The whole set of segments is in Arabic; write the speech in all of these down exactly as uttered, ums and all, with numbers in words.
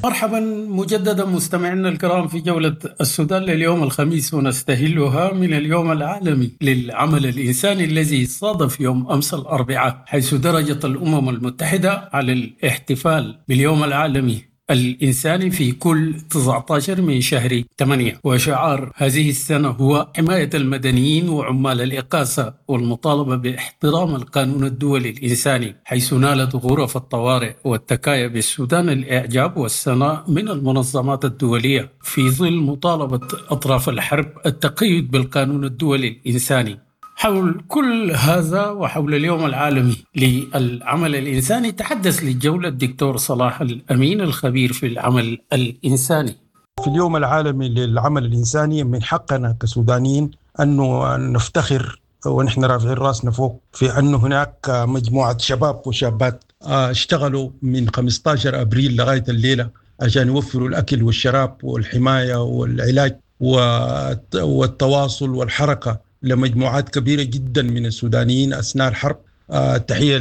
مرحبا مجددا مستمعينا الكرام في جولة السودان لليوم الخميس، ونستهلها من اليوم العالمي للعمل الإنساني الذي صادف يوم أمس الأربعاء، حيث درجت الأمم المتحدة على الاحتفال باليوم العالمي الإنساني في كل تسعة عشر من شهر ثمانية. وشعار هذه السنة هو حماية المدنيين وعمال الإقاصة والمطالبة باحترام القانون الدولي الإنساني، حيث نالت غرف الطوارئ والتكايا بالسودان الإعجاب والثناء من المنظمات الدولية في ظل مطالبة أطراف الحرب التقيد بالقانون الدولي الإنساني. حول كل هذا وحول اليوم العالمي للعمل الإنساني تحدث للجولة الدكتور صلاح الأمين الخبير في العمل الإنساني. في اليوم العالمي للعمل الإنساني من حقنا كسودانيين أنه نفتخر ونحن رافعين راسنا فوق في أنه هناك مجموعة شباب وشابات اشتغلوا من خمسة عشر أبريل لغاية الليلة عشان يوفروا الأكل والشراب والحماية والعلاج والتواصل والحركة لمجموعات كبيرة جدا من السودانيين أثناء الحرب. آه، تحية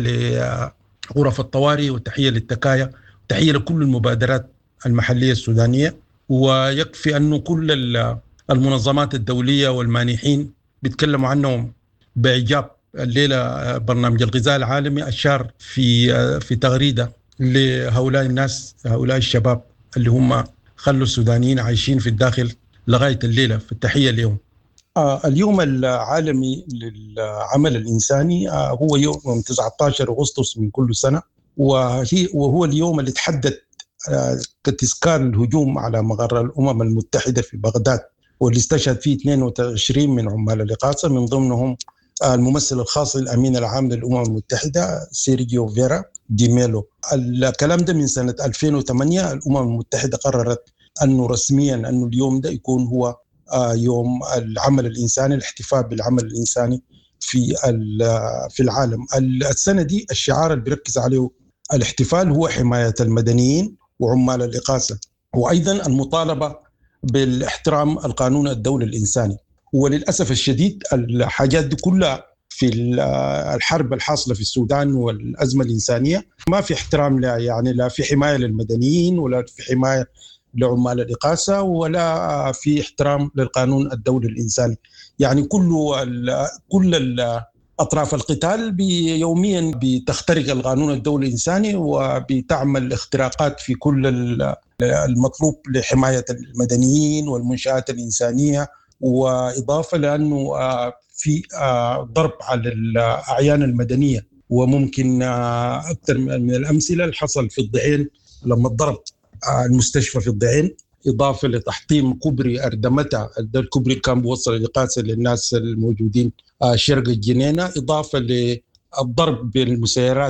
لغرف الطوارئ وتحية للتكايا، تحية لكل المبادرات المحلية السودانية. ويكفي أنه كل المنظمات الدولية والمانحين بيتكلموا عنهم بإعجاب. الليلة برنامج الغذاء العالمي أشار في في تغريدة لهؤلاء الناس، هؤلاء الشباب اللي هم خلوا السودانيين عايشين في الداخل لغاية الليلة. في التحية اليوم. آه اليوم العالمي للعمل الإنساني آه هو يوم تسعة عشر أغسطس من كل سنة، وهي وهو اليوم اللي تحدد آه كتذكار الهجوم على مقر الأمم المتحدة في بغداد، واللي استشهد فيه اثنين وعشرين من عمال الإقاصة، من ضمنهم آه الممثل الخاص للأمين العام للأمم المتحدة سيرجيو فيرا دي ميلو. الكلام ده من سنة ألفين وثمانية الأمم المتحدة قررت أنه رسميا أنه اليوم ده يكون هو يوم العمل الإنساني، الاحتفال بالعمل الإنساني في في العالم. السنة دي الشعار اللي بيركز عليه الاحتفال هو حماية المدنيين وعمال الإقاصة، وأيضا المطالبة بالاحترام القانون الدولي الإنساني. وللأسف الشديد الحاجات دي كلها في الحرب الحاصلة في السودان والأزمة الإنسانية ما في احترام لا، يعني لا في حماية للمدنيين ولا في حماية لعمال الإقاصة ولا في احترام للقانون الدولي الإنساني. يعني كل ال كل ال أطراف القتال يوميا بتخترق القانون الدولي الإنساني وبتعمل اختراقات في كل المطلوب لحماية المدنيين والمنشآت الإنسانية، وإضافة لأنه في ضرب على الأعيان المدنية. وممكن أكثر من الأمثلة اللي حصل في الضعين لما ضرب المستشفى في الضعين، إضافة لتحطيم كوبري أردمتة، الكوبري كان بيوصل الإقاصة للناس الموجودين شرق الجنينة، إضافة للضرب بالمسيرات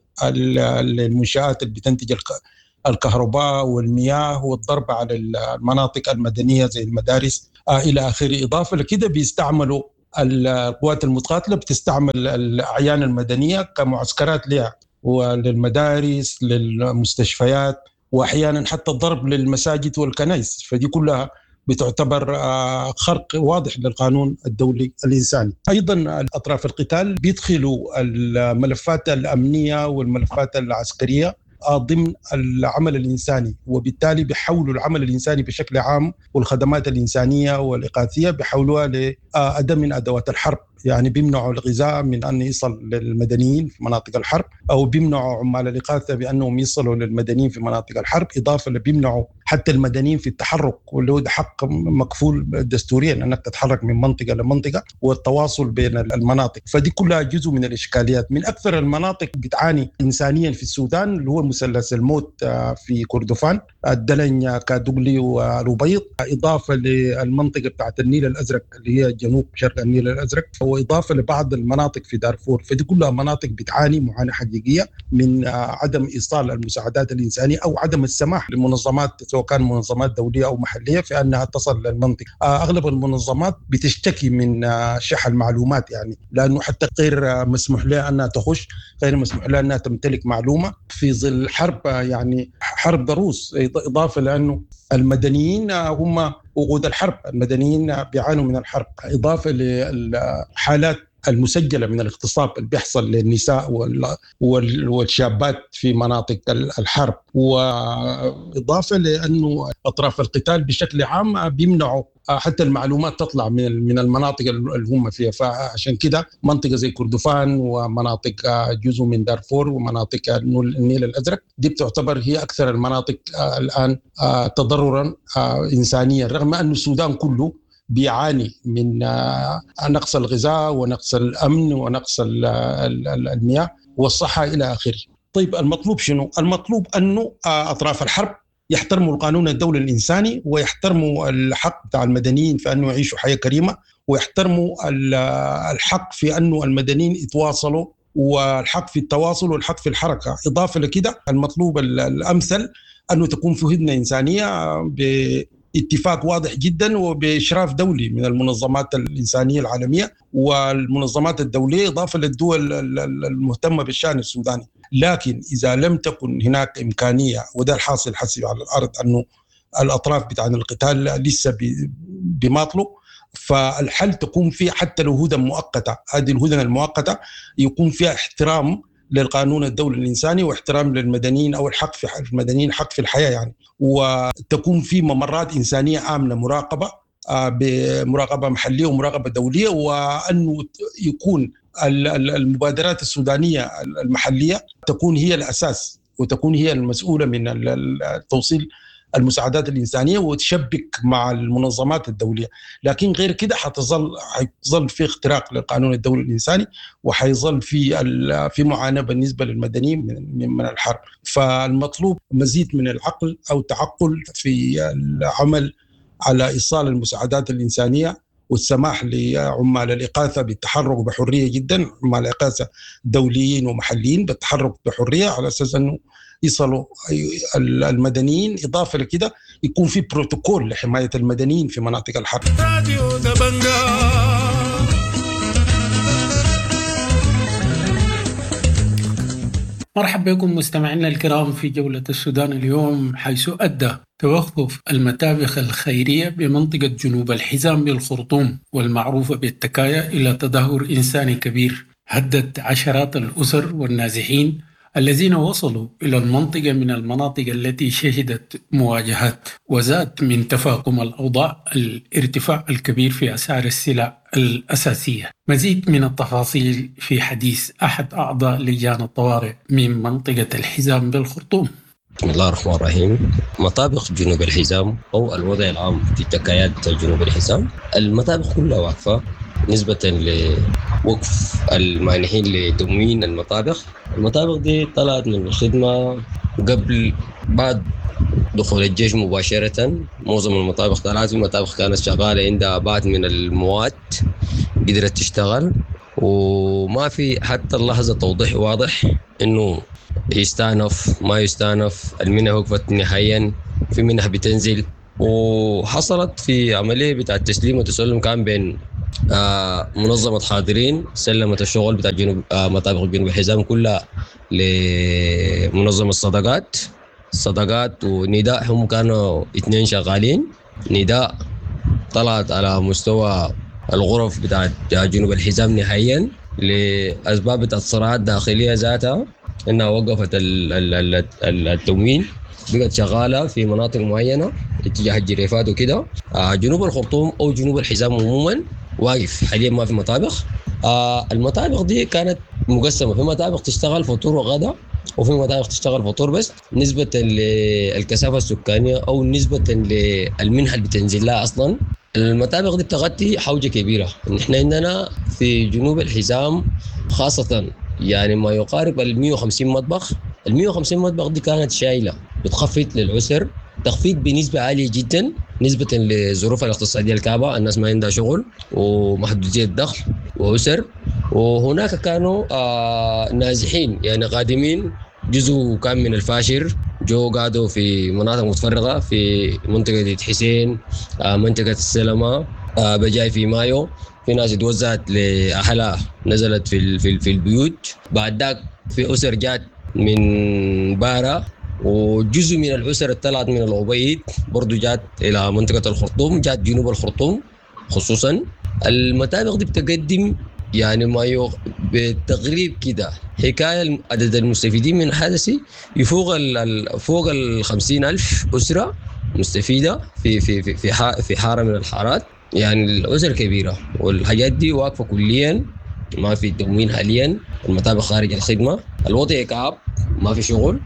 المنشآت اللي بتنتج الكهرباء والمياه، والضرب على المناطق المدنية زي المدارس إلى آخره. إضافة لكده بيستعملوا القوات المتقاتلة بتستعمل الأعيان المدنية كمعسكرات لها وللمدارس للمستشفيات، وأحيانا حتى الضرب للمساجد والكنائس. فدي كلها بتعتبر خرق واضح للقانون الدولي الإنساني. أيضا أطراف القتال بيدخلوا الملفات الأمنية والملفات العسكرية ضمن العمل الإنساني، وبالتالي بيحولوا العمل الإنساني بشكل عام والخدمات الإنسانية والإغاثية بيحولوها لأداة من أدوات الحرب. يعني بيمنعوا الغذاء من أن يصل للمدنيين في مناطق الحرب، أو بيمنعوا عمال الإغاثة بأنهم يصلوا للمدنيين في مناطق الحرب، إضافة لبيمنعوا حتى المدنيين في التحرك، واللي هو ده حق مكفول دستوريا أنك تتحرك من منطقة لمنطقة والتواصل بين المناطق. فدي كلها جزء من الإشكاليات. من أكثر المناطق بتعاني إنسانيا في السودان اللي هو مثلث الموت في كردفان، الدلنيا، كادوغلي، والأبيض، إضافة للمنطقة بتاعت النيل الأزرق اللي هي جنوب شرق النيل الأزرق، وإضافة لبعض المناطق في دارفور. فدي كلها مناطق بتعاني معاناة حقيقية من عدم إيصال المساعدات الإنسانية أو عدم السماح للمنظمات سواء كان منظمات دولية أو محلية في أنها تصل للمنطقة. أغلب المنظمات بتشتكي من شح المعلومات، يعني لأنه حتى غير مسموح لها أنها تخش، غير مسموح لها أنها تمتلك معلومة في ظل حرب، يعني حرب ضروس. إضافة لأنه المدنيين هم وقود الحرب، المدنيين بيعانوا من الحرب، إضافة لحالات المسجلة من الاغتصاب اللي بيحصل للنساء والشابات في مناطق الحرب، وإضافة لأنه أطراف القتال بشكل عام بيمنعوا حتى المعلومات تطلع من من المناطق اللي هم فيها. فعشان كده منطقة زي كردفان ومناطق جزء من دارفور ومناطق النيل الأزرق دي بتعتبر هي أكثر المناطق الآن تضررا إنسانيا، رغم أن السودان كله بيعاني من نقص الغذاء ونقص الأمن ونقص المياه والصحة إلى آخره. طيب المطلوب شنو؟ المطلوب أنه أطراف الحرب يحترموا القانون الدولي الإنساني ويحترموا الحق بتاع المدنيين في أنه يعيشوا حياة كريمة، ويحترموا الحق في أنه المدنيين يتواصلوا، والحق في التواصل والحق في الحركة. إضافة لكده المطلوب الأمثل أنه تكون في هدنة إنسانية باتفاق واضح جدا وبإشراف دولي من المنظمات الإنسانية العالمية والمنظمات الدولية، إضافة للدول المهتمة بالشأن السوداني. لكن إذا لم تكن هناك إمكانية، وده الحاصل حسب على الأرض أنه الأطراف بتاع القتال لسه بماطلوا، فالحل تكون فيه حتى لو هدنة مؤقتة، هذه الهدنة المؤقتة يكون فيها احترام للقانون الدولي الإنساني واحترام للمدنيين أو الحق في المدنيين حق في الحياة يعني، وتكون في ممرات إنسانية آمنة مراقبة بمراقبة محلية ومراقبة دولية، وأنه يكون المبادرات السودانية المحلية تكون هي الأساس وتكون هي المسؤولة من توصيل المساعدات الإنسانية وتشبك مع المنظمات الدولية. لكن غير كده حتظل حيظل في اختراق للقانون الدولي الإنساني، وحيظل في في معاناة بالنسبة للمدنيين من من الحرب. فالمطلوب مزيد من العقل أو تعقل في العمل على إيصال المساعدات الإنسانية والسماح لعمال الإغاثة بالتحرك بحرية جدا، عمال الإغاثة دوليين ومحليين بالتحرك بحرية على أساس أنه يصلوا المدنيين. إضافة لكده يكون في بروتوكول لحماية المدنيين في مناطق الحرب. مرحبا بكم مستمعينا الكرام في جولة السودان اليوم، حيث أدى توقف المتابخ الخيرية بمنطقة جنوب الحزام بالخرطوم والمعروفة بالتكايا إلى تدهور إنساني كبير هدد عشرات الأسر والنازحين الذين وصلوا إلى المنطقة من المناطق التي شهدت مواجهات، وزاد من تفاقم الأوضاع الارتفاع الكبير في أسعار السلع الأساسية. مزيد من التفاصيل في حديث أحد أعضاء لجان الطوارئ من منطقة الحزام بالخرطوم. بسم الله الرحمن الرحيم. مطابخ جنوب الحزام أو الوضع العام في تكايات جنوب الحزام، المطابخ كلها واقفة نسبة لوقف المانحين لتموين المطابخ. المطابخ دي طلعت من الخدمة قبل بعد دخول الجيش مباشرة. معظم المطابخ طلعت، المطابخ كانت شغالة عندها بعض من المواد قدرت تشتغل، وما في حتى اللحظة توضيح واضح إنه يستأنف ما يستأنف. المنح وقفت نهائيا، في منح بتنزل، وحصلت في عملية بتاع التسليم والتسلم كان بين آه منظمة حاضرين سلمت الشغل بتاع جنوب آه مطابخ جنوب الحزام كلها لمنظمة الصدقات الصدقات ونداء. هم كانوا اثنين شغالين. نداء طلعت على مستوى الغرف بتاع جنوب الحزام نهائيا لأسباب بتاع الصراعات الداخلية ذاتها، إنها وقفت التموين، بقت شغالة في مناطق معينة اتجاه الجريفات وكده. آه جنوب الخرطوم أو جنوب الحزام عموما واقف حاليا، ما في مطابخ. آه المطابخ دي كانت مقسمة، في مطابخ تشتغل فطور وغدا، وفي مطابخ تشتغل فطور بس، نسبة للكثافة السكانية أو نسبة للمنحة اللي بتنزل لها. أصلا المطابخ دي بتغطي حوجة كبيرة. نحن عندنا في جنوب الحزام خاصة يعني ما يقارب ال مئة وخمسين مطبخ. ال مئة وخمسين مطبخ دي كانت شايلة بتخفض للعسر، تخفيض بنسبة عالية جدا نسبة لظروف الاقتصادية الكعبة. الناس ما عندها شغل ومحدودية دخل وعسر، وهناك كانوا آه نازحين يعني قادمين. جزء كان من الفاشر جو قعدوا في مناطق متفرقة في منطقة حسين، آه منطقة السلمة، آه بجاي في مايو. في ناس اتوزعت لأهلها نزلت في في في البيوت. بعد ذاك في أسر جات من بارا، وجزء من الأسر طلعت من العبيد برضو جات إلى منطقة الخرطوم، جات جنوب الخرطوم خصوصا. المطابخ دي بتقدم يعني ما يو... بالتقريب كده حكاية عدد المستفيدين من الحدث يفوق ال... فوق ال خمسين ألف أسرة مستفيدة في في في في, ح... في حارة من الحارات. يعني الأسرة كبيرة والحاجات دي واقفة كليا، ما في تموين حاليا، المتابع خارج الخدمة، الوضع كعب، ما في شغل.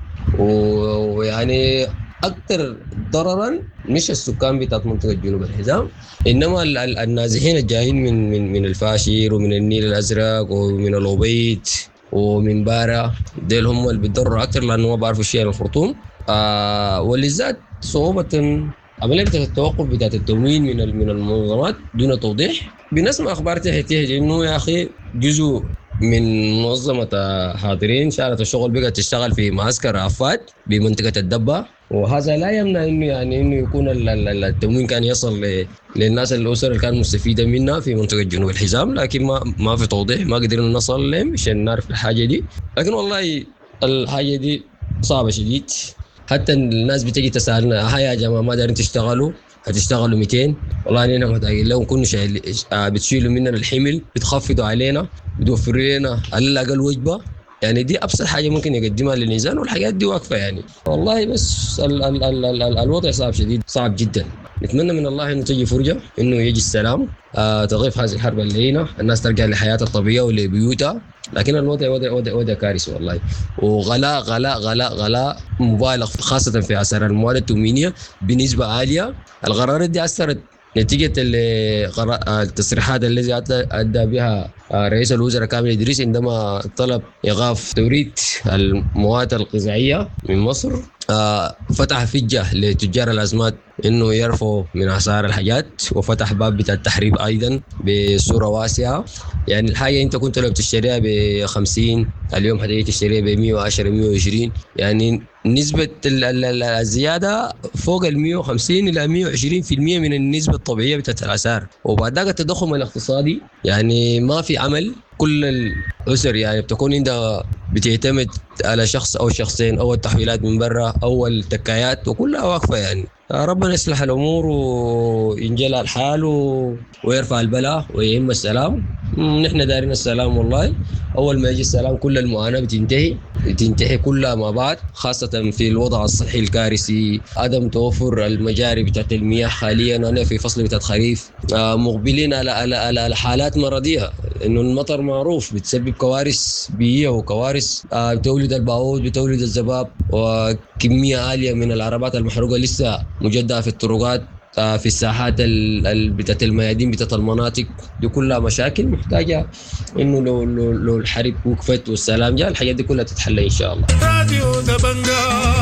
ويعني أكثر ضررا مش السكان بتاعت منطقة جنوب الحزام، إنما النازحين الجايين من من من الفاشير ومن النيل الأزرق ومن الأبيض ومن بارا، ديل هم اللي بيتضرروا أكثر لأنه ما بعرفوا شيء عن الخرطوم. آه ولذات صعوبة عملية التوقف بتاعت التموين من من المنظمات دون توضيح. بنسمع أخبار تحتيه إنه يا أخي جزء من منظمة حاضرين شارة الشغل بقت تشتغل في معسكر عفات بمنطقة الدبة، وهذا لا يمنع إنه يعني إنه يكون التموين كان يصل للناس الأسر اللي كان مستفيدة منها في منطقة جنوب الحزام، لكن ما ما في توضيح، ما قدرنا نصل لهم عشان نعرف الحاجة دي. لكن والله الحاجة دي صعبة شديد، حتى الناس بتجي تسألنا هيا يا جماعة ما دارين تشتغلوا، هتشتغلوا مئتين، والله أننا محتاجين لهم كنا شايل بتشيلوا مننا الحمل، بتخفضوا علينا، بتوفروا لنا على الأقل وجبة. يعني دي أبسط حاجة ممكن يقدمها للإنسان، والحاجات دي واقفة. يعني والله بس ال ال ال ال ال الوضع صعب شديد، صعب جدا. نتمنى من الله إنه تجي فرجة، إنه يجي السلام، آه تغيب هذه الحرب اللينة، الناس ترجع لحياتها الطبيعية ولبيوتها. لكن الوضع وضع وضع وضع كارثي والله، وغلاء غلاء غلاء غلاء مبالغ، خاصة في أسعار المواد التموينية بنسبة عالية. القرارات دي أثرت نتيجة التصريحات التي أدى بها رئيس الوزراء كامل إدريس عندما طلب إيقاف توريد المواد الغذائية من مصر. فتح فجة لتجار الأزمات إنه يرفعوا من أسعار الحاجات، وفتح باب بتاع التحريب أيضا بصورة واسعة. يعني الحاجة أنت كنت لو بتشتريها بخمسين اليوم هتيجي تشتريها بمية وعشرة مية وعشرين، يعني نسبة الزيادة فوق المية وخمسين إلى مية وعشرين في المية من النسبة الطبيعية بتاعت الأسعار. وبعد ذلك التضخم الاقتصادي، يعني ما في عمل، كل الأسر يعني بتكون عندها بتعتمد على شخص أو شخصين أو التحويلات من برا أو التكايات، وكلها واقفة. يعني ربنا يصلح الأمور وينجلها الحال ويرفع البلاء ويهم السلام. نحن دارين السلام والله، أول ما يجي السلام كل المعاناة بتنتهي تنتهي كلها مع بعض، خاصة في الوضع الصحي الكارثي، عدم توفر المجاري بتاعت المياه حاليا. أنا في فصل بتاعت خريف مقبلين على على على حالات مرضية، إنه المطر معروف بتسبب كوارث بيئية وكوارث بتولد البعوض، بتولد الذباب، وكمية عالية من العربات المحروقة لسه مجددة في الطرقات، في الساحات بتاعت الميادين بتاعت المناطق دي، كلها مشاكل محتاجة إنه لو لو لو الحرب وقفت والسلام جاء الحاجات دي كلها تتحل إن شاء الله. راديو دبنجا.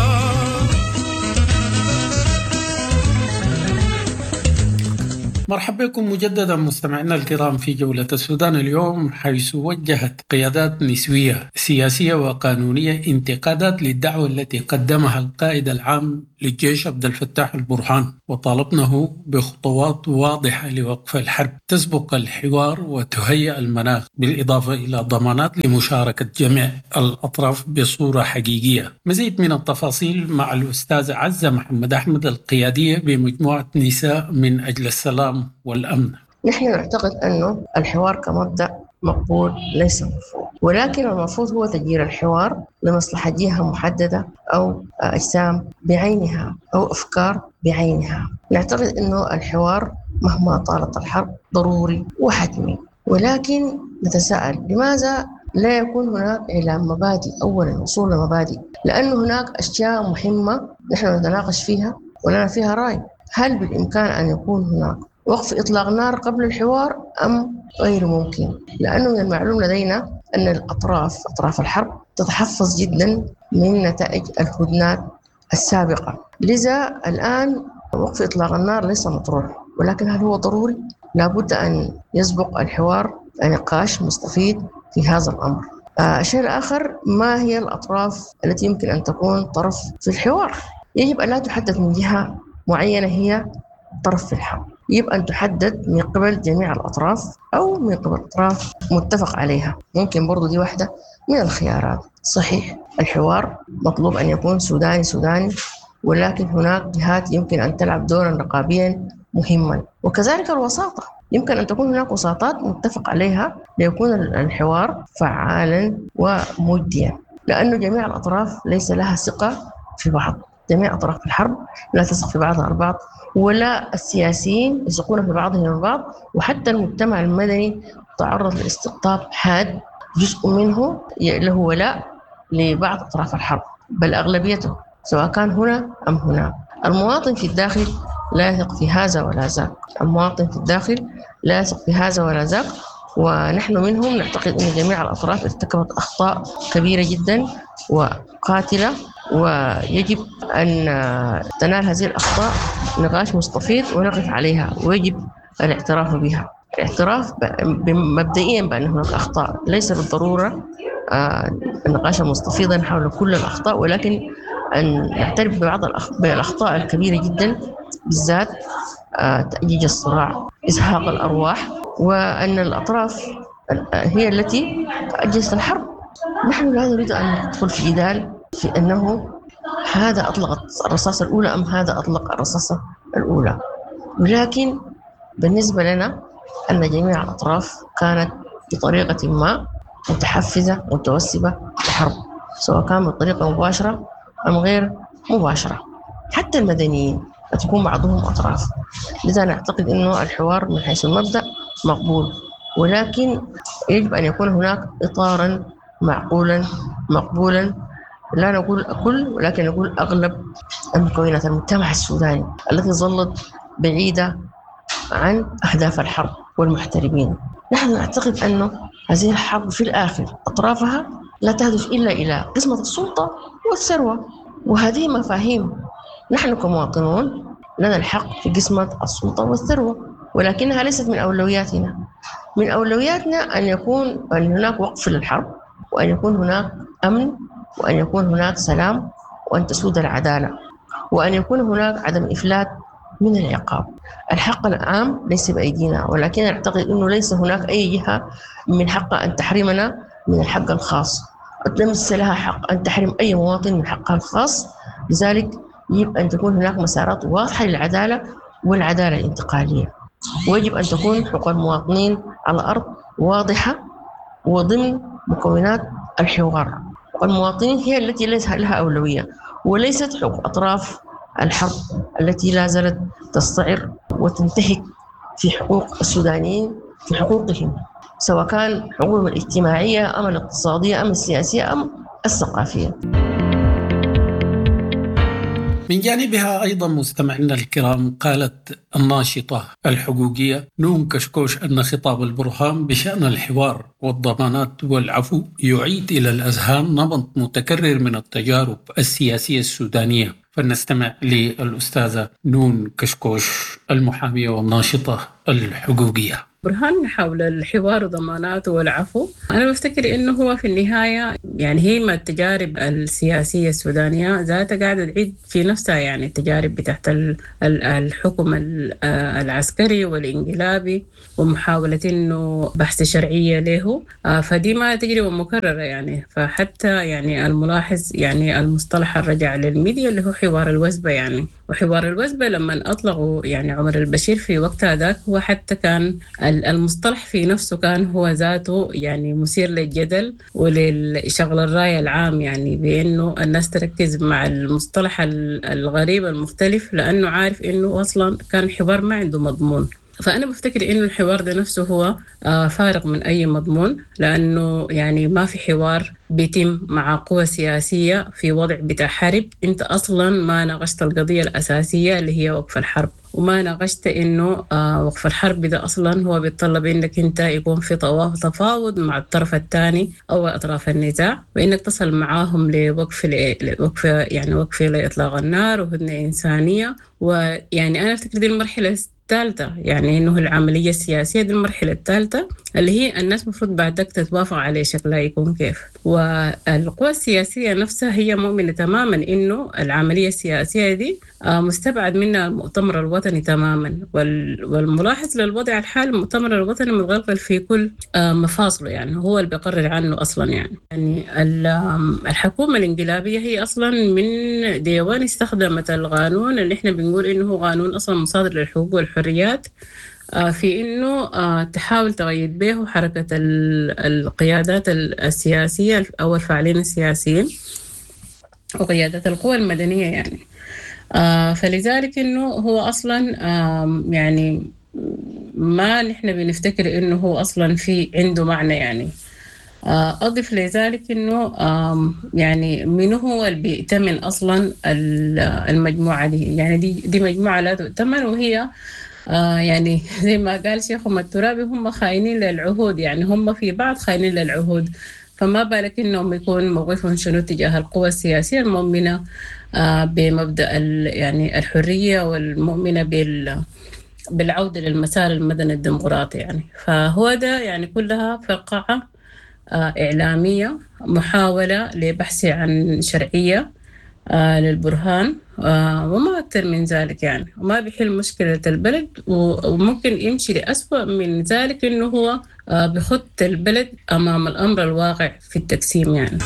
مرحبا بكم مجددا مستمعينا الكرام في جولة السودان اليوم، حيث وجهت قيادات نسوية سياسية وقانونية انتقادات للدعوة التي قدمها القائد العام للجيش عبد الفتاح البرهان، وطالبنه بخطوات واضحة لوقف الحرب تسبق الحوار وتهيئ المناخ، بالإضافة إلى ضمانات لمشاركة جميع الأطراف بصورة حقيقية. مزيد من التفاصيل مع الأستاذ عزة محمد أحمد، القيادية بمجموعة نساء من أجل السلام والأمن. نحن نعتقد أنه الحوار كمبدأ مقبول ليس مرفوض، ولكن المفروض هو تغيير الحوار لمصلحة جهة محددة أو أجسام بعينها أو أفكار بعينها. نعتقد أنه الحوار مهما طالت الحرب ضروري وحتمي، ولكن نتساءل لماذا لا يكون هناك إعلان مبادئ؟ أولا وصول مبادئ، لأن هناك أشياء مهمة نحن نتناقش فيها ولنا فيها رأي. هل بالإمكان أن يكون هناك وقف إطلاق نار قبل الحوار أم غير ممكن؟ لأنه من المعلوم لدينا أن الأطراف أطراف الحرب تتحفظ جدا من نتائج الهدنات السابقة، لذا الآن وقف إطلاق النار ليس مطروح، ولكن هل هو ضروري؟ لابد أن يسبق الحوار نقاش مستفيد في هذا الأمر. الشيء الآخر، ما هي الأطراف التي يمكن أن تكون طرف في الحوار؟ يجب أن لا تحدد من جهة معينة هي طرف في الحرب، يجب أن تحدد من قبل جميع الأطراف أو من قبل أطراف متفق عليها. ممكن برضو دي واحدة من الخيارات. صحيح الحوار مطلوب أن يكون سوداني سوداني، ولكن هناك جهات يمكن أن تلعب دورا رقابيا مهما، وكذلك الوساطة. يمكن أن تكون هناك وساطات متفق عليها ليكون الحوار فعالا ومجديا، لأنه جميع الأطراف ليس لها ثقة في بعض. جميع أطراف الحرب لا تثق في بعضها البعض، ولا السياسيين يثقون في بعضهم البعض، وحتى المجتمع المدني تعرض لاستقطاب حاد جزء منه له ولاء لبعض أطراف الحرب، بل أغلبيته سواء كان هنا أم هنا. المواطن في الداخل لا يثق في هذا ولا ذاك، المواطن في الداخل لا يثق في هذا ولا ذاك، ونحن منهم نعتقد أن جميع الأطراف ارتكبت أخطاء كبيرة جدا وقاتلة، ويجب أن تنال هذه الأخطاء نقاش مستفيض ونقف عليها، ويجب الاعتراف بها. الاعتراف مبدئيا بأن هناك أخطاء، ليس بالضرورة النقاش المستفيضا حول كل الأخطاء، ولكن أن نعترف ببعض الأخطاء الكبيرة جدا، بالذات تأجيج الصراع، إزهاق الأرواح، وأن الأطراف هي التي أجلت الحرب. نحن لا نريد أن ندخل في جدال في أنه هذا أطلق الرصاصة الأولى أم هذا أطلق الرصاصة الأولى، ولكن بالنسبة لنا أن جميع الأطراف كانت بطريقة ما متحفزة متوسبة لحرب، سواء كان بطريقة مباشرة أم غير مباشرة. حتى المدنيين تكون بعضهم أطراف. لذا نعتقد أنه الحوار من حيث المبدأ مقبول، ولكن يجب أن يكون هناك إطاراً معقولاً مقبولاً، لا نقول كل ولكن نقول أغلب المكونات المجتمع السوداني التي ظلت بعيدة عن أهداف الحرب والمحترمين. نحن نعتقد أنه هذه الحرب في الآخر أطرافها لا تهدف إلا إلى قسمة السلطة والثروة، وهذه مفاهيم نحن كمواطنون لنا الحق في قسمة السلطة والثروة، ولكنها ليست من أولوياتنا. من أولوياتنا أن يكون أن هناك وقف للحرب، وأن يكون هناك أمن، وأن يكون هناك سلام، وأن تسود العدالة، وأن يكون هناك عدم إفلات من العقاب. الحق العام ليس بأيدينا، ولكن أعتقد أنه ليس هناك أي جهة من حقها أن تحرمنا من الحق الخاص، ليس لها حق أن تحرم أي مواطن من حقها الخاص. لذلك يجب أن تكون هناك مسارات واضحة للعدالة والعدالة الانتقالية، ويجب أن تكون حقوق المواطنين على الأرض واضحة وضمن مكونات الحوار. والمواطنين هي التي ليس لها أولوية، وليست حقوق أطراف الحرب التي لا زالت تستعر وتنتهك في حقوق السودانيين، في حقوقهم سواء كان حقوقهم الاجتماعية أم الاقتصادية أم السياسية أم الثقافية. من جانبها أيضا مستمعينا الكرام، قالت الناشطة الحقوقية نون كشكوش أن خطاب البرهان بشأن الحوار والضمانات والعفو يعيد إلى الأذهان نمط متكرر من التجارب السياسية السودانية. فلنستمع للأستاذة نون كشكوش المحامية والناشطة الحقوقية. برهان حول الحوار وضماناته والعفو، أنا بفتكر إنه هو في النهاية يعني هي ما التجارب السياسية السودانية ذاتها قاعدة تعيد في نفسها، يعني التجارب بتاعت الحكم العسكري والإنقلابي ومحاولة إنه بحث شرعية له، فدي ما تجربة مكررة يعني. فحتى يعني الملاحظ يعني المصطلح الرجع للميديا اللي هو حوار الوثبة يعني، وحوار الوثبة لما أطلقوا يعني عمر البشير في وقتها ذاك، هو حتى كان المصطلح في نفسه كان هو ذاته يعني مثير للجدل وللشغل الرأي العام، يعني بأنه الناس تركز مع المصطلح الغريب المختلف، لأنه عارف أنه أصلا كان الحوار ما عنده مضمون. فأنا بفتكر إنه الحوار ده نفسه هو فارغ من أي مضمون، لأنه يعني ما في حوار بيتم مع قوى سياسية في وضع بتاع حرب. أنت أصلا ما ناقشت القضية الأساسية اللي هي وقف الحرب، وما ناقشت إنه وقف الحرب ده أصلا هو بيتطلب إنك أنت يكون في تفاوض مع الطرف الثاني أو أطراف النزاع، وإنك تصل معاهم لوقف لوقف يعني وقف لإطلاق النار وهدنة إنسانية. ويعني أنا أفتكر دي المرحلة الثالثة، يعني إنه العملية السياسية دي المرحلة الثالثة اللي هي الناس مفروض بعدك تتوافق عليه شكلها يكون كيف. والقوى السياسية نفسها هي مؤمنة تماما إنه العملية السياسية دي مستبعد منها المؤتمر الوطني تماما، والملاحظ للوضع الحالي المؤتمر الوطني متغلغل في كل مفاصله، يعني هو اللي بيقرر عنه أصلا. يعني يعني الحكومة الانقلابية هي أصلا من ديوان استخدمت القانون اللي إحنا بنقول إنه هو قانون أصلا مصادر للحقوق والحريات الحريات في إنه تحاول تغيد به حركة القيادات السياسية أو الفاعلين السياسيين وقيادات القوى المدنية يعني. فلذلك إنه هو أصلا يعني ما نحن بنفتكر إنه هو أصلا في عنده معنى يعني. أضف لذلك إنه يعني من هو اللي بيأتمن أصلا المجموعة دي يعني دي دي مجموعة لا تؤتمن وهي يعني زي ما قال شيخهم الترابي هم خاينين للعهود يعني هم في بعض خاينين للعهود. فما بالك إنهم يكون موقفهم شنو تجاه القوى السياسية المؤمنة بمبدأ يعني الحرية والمؤمنة بال بالعودة للمسار المدني الديمقراطي يعني. فهو ده يعني كلها فرقعة إعلامية محاولة لبحث عن شرعية للبرهان وما أكثر من ذلك يعني. وما بيحل مشكلة البلد وممكن يمشي لأسوأ من ذلك إنه هو بخط البلد أمام الأمر الواقع في التقسيم يعني.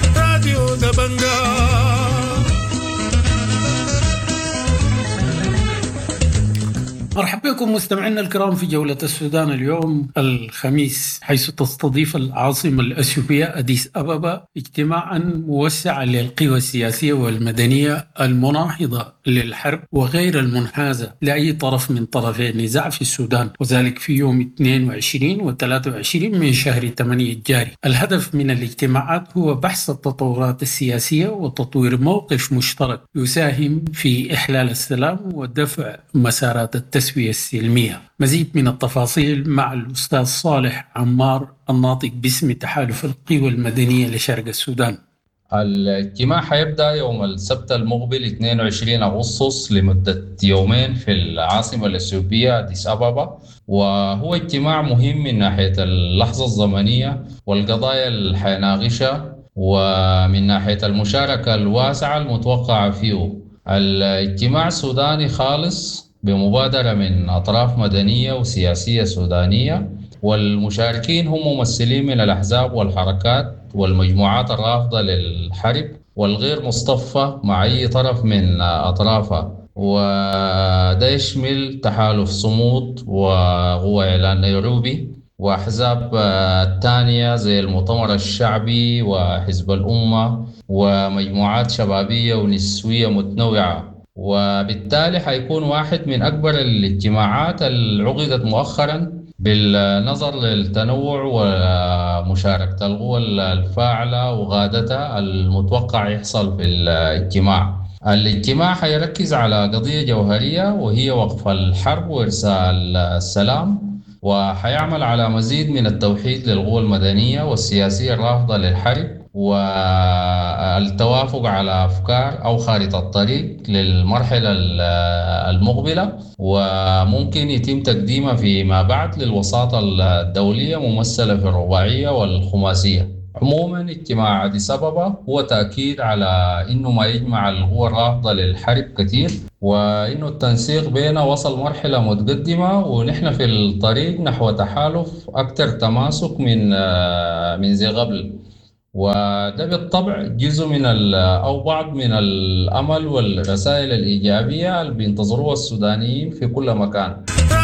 مرحبا بكم مستمعينا الكرام في جولة السودان اليوم الخميس، حيث تستضيف العاصمة الأثيوبية أديس أبابا اجتماعا موسعا للقوى السياسية والمدنية المناهضة للحرب وغير المنحازة لأي طرف من طرفي النزاع في السودان، وذلك في يوم اثنين وعشرين و ثلاثة وعشرين من شهر ثمانية الجاري. الهدف من الاجتماعات هو بحث التطورات السياسية وتطوير موقف مشترك يساهم في إحلال السلام ودفع مسارات التسوية التسوية السلمية. مزيد من التفاصيل مع الأستاذ صالح عمار الناطق باسم تحالف القوى المدنية لشرق السودان. الاجتماع حيبدأ يوم السبت المقبل اثنين وعشرين أغسطس لمدة يومين في العاصمة الأثيوبية أديس أبابا، وهو اجتماع مهم من ناحية اللحظة الزمنية والقضايا اللي حيناقشها ومن ناحية المشاركة الواسعة المتوقعة فيه. الاجتماع سوداني خالص بمبادرة من أطراف مدنية وسياسية سودانية، والمشاركين هم ممثلين من الأحزاب والحركات والمجموعات الرافضة للحرب والغير مصطفى مع أي طرف من أطرافها، وده يشمل تحالف صمود وقوى إعلان نيروبي وأحزاب الثانية زي المؤتمر الشعبي وحزب الأمة ومجموعات شبابية ونسوية متنوعة. وبالتالي حيكون واحد من أكبر الاجتماعات اللي عقدت مؤخرا بالنظر للتنوع ومشاركة القوى الفاعلة وغادتها المتوقع يحصل في الاجتماع. الاجتماع حيركز على قضية جوهرية وهي وقف الحرب وإرسال السلام، وحيعمل على مزيد من التوحيد للقوى المدنية والسياسية الرافضة للحرب والتوافق على أفكار أو خارطة الطريق للمرحلة المقبلة، وممكن يتم تقديمها فيما بعد للوساطة الدولية ممثلة في الرباعية والخماسية. عموما اجتماع أديس أبابا هو تأكيد على إنه ما يجمع القوى الرافضة للحرب كثير، وإنه التنسيق بينه وصل مرحلة متقدمة ونحن في الطريق نحو تحالف أكثر تماسك من من زي قبل. وده بالطبع جزء من أو بعض من الأمل والرسائل الإيجابية اللي بينتظروها السودانيين في كل مكان.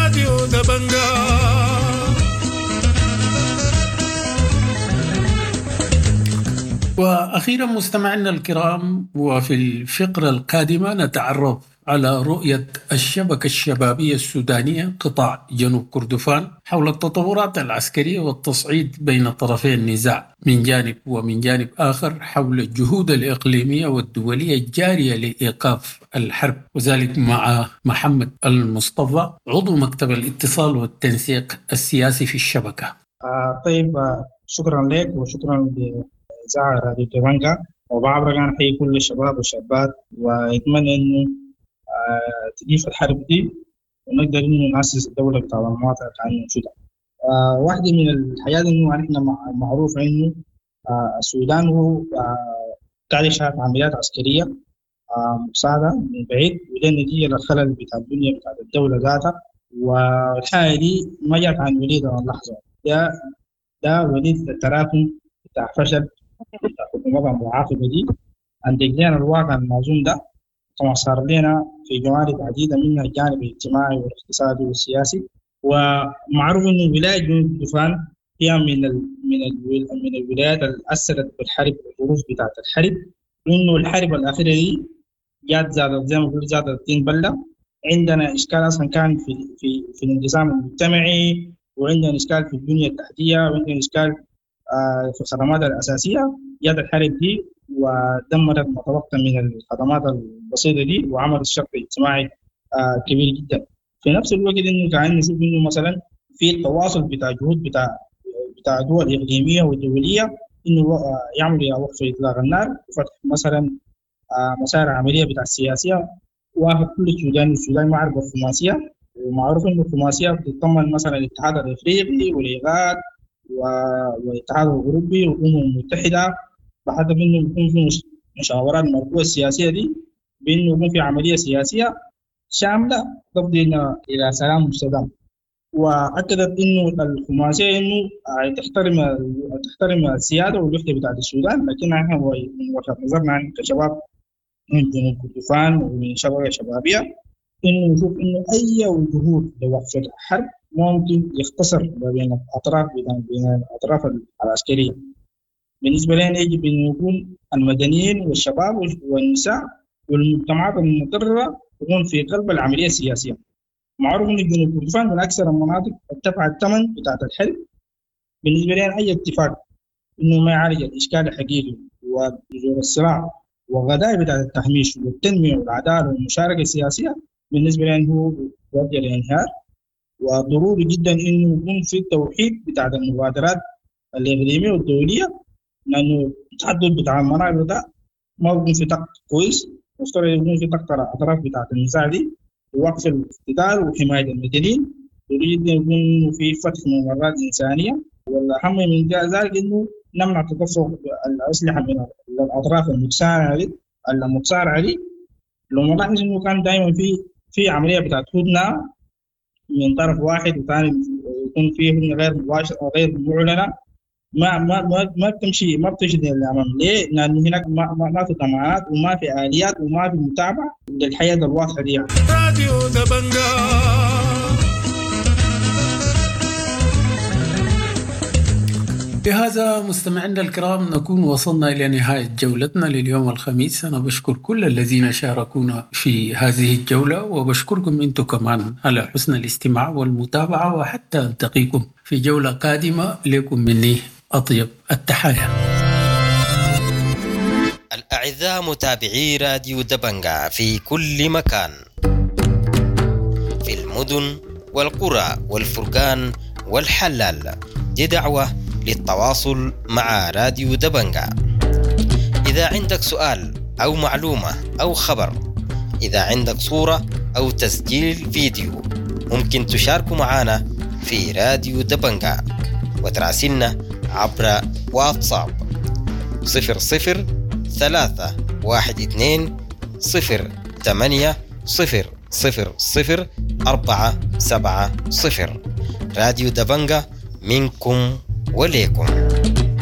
وأخيرا مستمعينا الكرام، وفي الفقرة القادمة نتعرف على رؤية الشبكة الشبابية السودانية قطاع جنوب كردفان حول التطورات العسكرية والتصعيد بين طرفي النزاع من جانب، ومن جانب آخر حول الجهود الإقليمية والدولية الجارية لإيقاف الحرب، وذلك مع محمد المصطفى عضو مكتب الاتصال والتنسيق السياسي في الشبكة. آه طيب آه شكرا لك وشكرا لإذاعة راديو تبانجا، وبعبر عن حي كل الشباب والشابات، ويتمنى إنه آه تجيف الحرب دي ونقدر إنه نأسس الدولة بتاع المواطن كأنه موجودة. آه واحدة من الحاجات إنه إحنا معروف إنه آه السودان هو آه قاعد يشارك عمليات عسكرية آه مساعدة من بعيد، وده النتيجة للخلل بتاع الدنيا بتاع الدولة ذاتها. والحاجة دي ما جات عن وليد ولا لحظة، ده ده وليد التراكم بتاع فشل بتاع الحكومات المعاقبة دي. عند جينا الواقع المعزوم ده طبعا صار لنا في جوانب عديدة منها الجانب الاجتماعي والاقتصادي والسياسي. ومعروف إنه ولاية جنوب كردفان هي من ال من ال من الولايات اللي أثرت بالحرب والظروف بتاعت الحرب، لأنه الحرب الأخيرة دي جات زادت زي ما قلت زادت الطين بلة. عندنا إشكال أصلا كان في في في الانقسام المجتمعي، وعندنا إشكال في البنية التحتية، وعندنا إشكال آه في الخدمات الأساسية. جات الحرب دي ودمرت ما تبقى من الخدمات البسيطة دي وعملت شق اجتماعي آه كبير جدا. في نفس الوقت إنه كان نشوف إنه مثلا في التواصل بتاع جهود بتاع بتاع دول إقليمية ودولية إنه يعملوا وقف إطلاق النار وفتح مثلا مسار عملية بتاع السياسية وافق كل السودان. السودان معرفة الخماسية، ومعروف إنه الخماسية بتتضمن مثلا الاتحاد الإفريقي والإيغاد والاتحاد الأوروبي والأمم المتحدة، بحيث إنه يكون في مشاورات مربوطة السياسية دي بإنه يكون في عملية سياسية شاملة تفضي إلى سلام مستدام. واكدت انه الخماسيه انه تحترم تحترم السياده والوحده بتاعت السودان، لكن احنا من وجهه نظرنا كشباب من جنوب كردفان ومن شباب شبابيه انه نشوف انه اي جهود لوقف الحرب ممكن يختصر بين الاطراف بين الاطراف العسكريه. بالنسبه لنا يجب ان يكون المدنيين والشباب والنساء والمجتمعات المضطره يكون في قلب العمليه السياسيه. معروف ان جنوب كردفان من اكثر المناطق ادفع الثمن بتاعت الحرب. بالنسبه لنا اي اتفاق انه ما يعالج الاشكال الحقيقي وجذور الصراع والغداء بتاعت التهميش والتنميه والعداله والمشاركه السياسيه بالنسبه لنا هو يؤدي للانهيار. وضروري جدا انه يكون في التوحيد بتاعت المبادرات الاقليميه والدوليه، لانه التحدث بتاع المناطق ده ما بيكون في طاقه كويس، مفترض يكون في طاقه الاطراف بتاعت النزاع دي ووقف الاقتتال وحماية المدنيين. يريد يكون في فتح ممرات إنسانية، والأهم من ذلك إنه نمنع تدفق الأسلحة من الأطراف المتصارعة المتصارعة عليه. لو نلاحظ إنه كان دائما في في عملية بتاعت هدنة من طرف واحد وثاني يكون فيه هدنة غير مباشرة غير معلنة، ما ما ما ما بتمشي ما بتمشي للأمام. ليه؟ لأنه هناك ما ما, ما في ضمانات وما في آليات وما في متابعة للحياة الواضحة دي. راديو دبنجا. بهذا مستمعينا الكرام نكون وصلنا إلى نهاية جولتنا لليوم الخميس. أنا بشكر كل الذين شاركونا في هذه الجولة، وبشكركم أنتم كمان على حسن الاستماع والمتابعة، وحتى ألتقيكم في جولة قادمة. لكم مني أطيب التحايا. الأعزاء متابعي راديو دبنجا في كل مكان، في المدن والقرى والفرقان والحلال، دي دعوة للتواصل مع راديو دبنجا. إذا عندك سؤال أو معلومة أو خبر، إذا عندك صورة أو تسجيل فيديو، ممكن تشاركوا معنا في راديو دبنجا وتراسلنا عبر واتساب صفر صفر ثلاثة واحد اثنين صفر ثمانية صفر صفر صفر أربعة سبعة صفر. راديو دبنجا منكم وليكم.